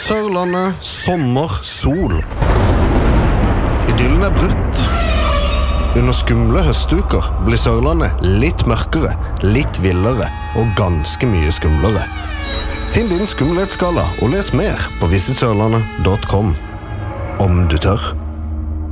Sørlandet, sommer, sol. Idyllen brutt. Under skumle høstuker blir Sørlandet litt mørkere, litt villere og ganske mye skumlere. Finn din skumlighetsskala og les mer på visitsørlandet.com. Om du tør.